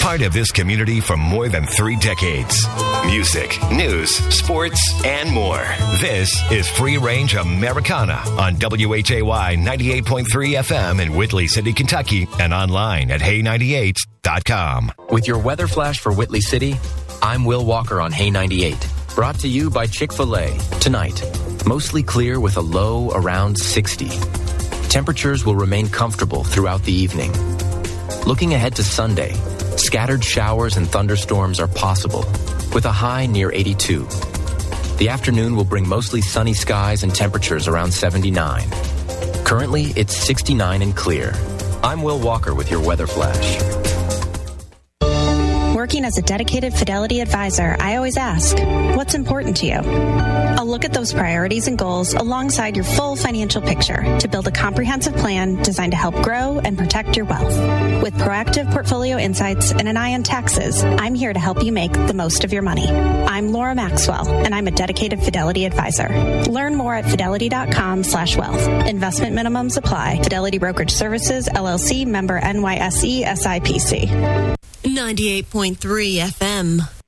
part of this community for more than 3 decades. Music, news, sports, and more. This is Free Range Americana on WHAY 98.3 FM in Whitley City, Kentucky, and online at Hay98.com. With your weather flash for Whitley City, I'm Will Walker on Hay 98. Brought to you by Chick-fil-A. Tonight, mostly clear with a low around 60. Temperatures will remain comfortable throughout the evening. Looking ahead to Sunday, scattered showers and thunderstorms are possible, with a high near 82. The afternoon will bring mostly sunny skies and temperatures around 79. Currently, it's 69 and clear. I'm Will Walker with your weather flash. Working as a dedicated Fidelity advisor, I always ask, what's important to you? I'll look at those priorities and goals alongside your full financial picture to build a comprehensive plan designed to help grow and protect your wealth. With proactive portfolio insights and an eye on taxes, I'm here to help you make the most of your money. I'm Laura Maxwell, and I'm a dedicated Fidelity advisor. Learn more at fidelity.com/wealth. Investment minimums apply. Fidelity Brokerage Services, LLC, member NYSE, SIPC. 98.3 FM.